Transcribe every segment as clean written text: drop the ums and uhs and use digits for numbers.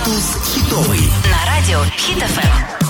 Статус хитовый. На радио Хит FM.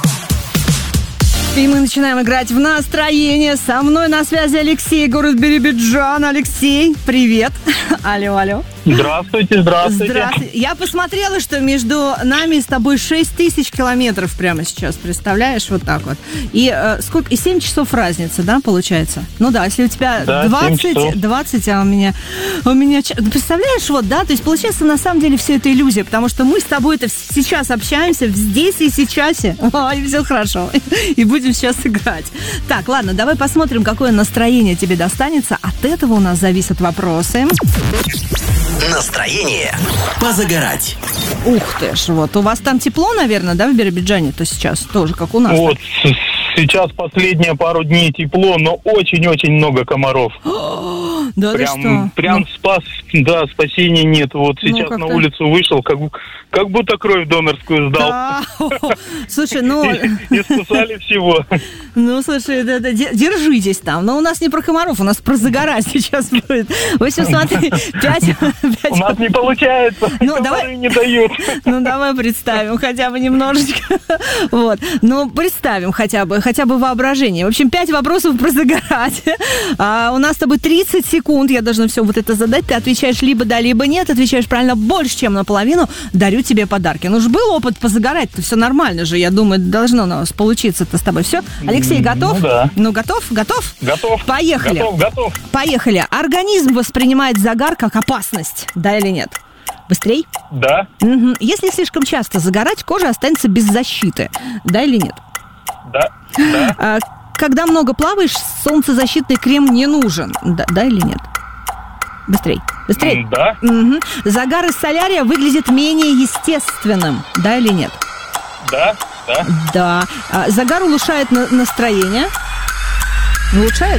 И мы начинаем играть в настроение. Со мной на связи Алексей, город Биробиджан. Алексей, привет. Алло. Здравствуйте. Здравствуйте. Я посмотрела, что между нами с тобой 6000 километров прямо сейчас, представляешь, вот так вот. И сколько? И 7 часов разница, да, получается? Ну да, если у тебя 20, а у меня... Представляешь, вот, да, то есть получается на самом деле все это иллюзия, потому что мы с тобой-то сейчас общаемся здесь и сейчас, и все хорошо, и будем сейчас играть. Так, ладно, давай посмотрим, какое настроение тебе достанется. От этого у нас зависят вопросы. Настроение позагорать. Ух ты ж, вот у вас там тепло, наверное, да, в Биробиджане-то сейчас тоже, как у нас? Вот, сейчас последние пару дней тепло, но очень-очень много комаров. Да, прям спасения нет. Вот сейчас на улицу вышел, как будто кровь донорскую сдал. Да. Слушай, И спасали всего. Ну, слушай, держитесь там. Но у нас не про комаров, у нас про загорать сейчас будет. В общем, смотри, 5... У нас не получается, комары не дают. Ну, давай представим хотя бы немножечко. Вот. Ну, представим хотя бы воображение. В общем, 5 вопросов про загорать. У нас с тобой 30 секунд. Я должна все вот это задать. Ты отвечаешь либо да, либо нет. Отвечаешь правильно больше, чем наполовину. Дарю тебе подарки. Ну, же был опыт позагорать-то, все нормально же. Я думаю, должно у нас получиться-то с тобой. Все? Алексей, готов? Ну, да. Ну, готов? Готов. Поехали. Готов. Поехали. Организм воспринимает загар как опасность. Да или нет? Быстрей? Да. Угу. Если слишком часто загорать, кожа останется без защиты. Да или нет? Да. Когда много плаваешь, солнцезащитный крем не нужен. Да или нет? Быстрей. Да. Угу. Загар из солярия выглядит менее естественным. Да или нет? Да. Загар улучшает настроение. Улучшает?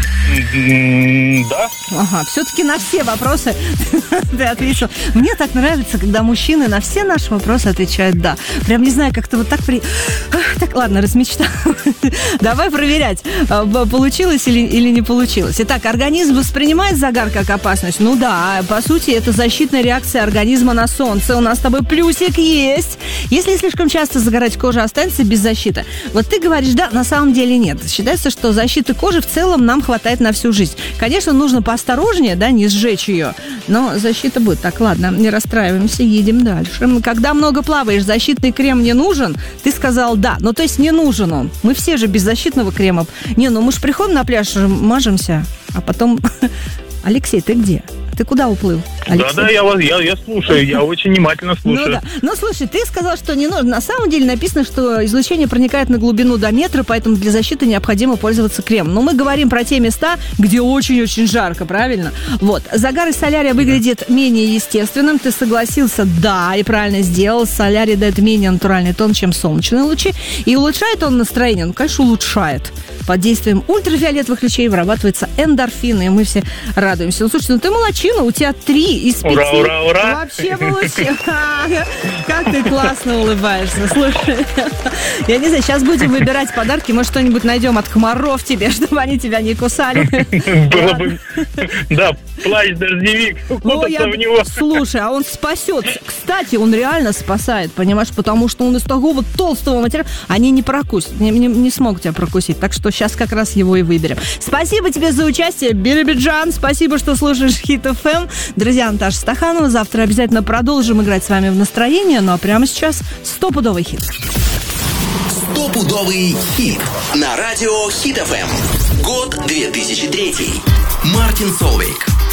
Да. Ага, все-таки на все вопросы ты ответил. Мне так нравится, когда мужчины на все наши вопросы отвечают «да». Прям не знаю, как-то вот так Так, ладно, размечтал. Давай проверять, получилось или не получилось. Итак, организм воспринимает загар как опасность? Ну да, по сути, это защитная реакция организма на солнце. У нас с тобой плюсик есть. Если слишком часто загорать, кожа останется без защиты. Вот ты говоришь «да», на самом деле нет. Считается, что защиты кожи в целом нам хватает на всю жизнь. Конечно, нужно поосторожнее, да, не сжечь ее, но защита будет. Так, ладно, не расстраиваемся, едем дальше. Когда много плаваешь, защитный крем не нужен? Ты сказал да, ну то есть не нужен он. Мы все же без защитного крема. Мы же приходим на пляж, мажемся, а потом... Алексей, ты где? Ты куда уплыл? Алексей? Да, я слушаю, я очень внимательно слушаю. Ну, слушай, ты сказал, что не нужно. На самом деле написано, что излучение проникает на глубину до метра, поэтому для защиты необходимо пользоваться кремом. Но мы говорим про те места, где очень-очень жарко, правильно? Вот. Загар из солярия выглядит менее естественным. Ты согласился, да, и правильно сделал. Солярий дает менее натуральный тон, чем солнечные лучи. И улучшает он настроение? Ну, конечно, улучшает. Под действием ультрафиолетовых лучей вырабатывается эндорфин, и мы все радуемся. Ну, слушай, ты молодчина, у тебя 3 из 5. Ура! Вообще получилось. Как ты классно улыбаешься. Слушай, я не знаю, сейчас будем выбирать подарки, мы что-нибудь найдем от комаров тебе, чтобы они тебя не кусали. Было бы... Да, плащ-дождевик, укутаться в него. Слушай, а он спасет. Кстати, он реально спасает, понимаешь, потому что он из такого толстого материала, они не прокусят, не смогут тебя прокусить. Так что сейчас как раз его и выберем. Спасибо тебе за участие, Биробиджан. Спасибо, что слушаешь Хит FM. Друзья, Наташа Стаханова. Завтра обязательно продолжим играть с вами в настроение. Ну а прямо сейчас стопудовый хит. Стопудовый хит на радио Хит FM. Год 2003. Мартин Солвейг.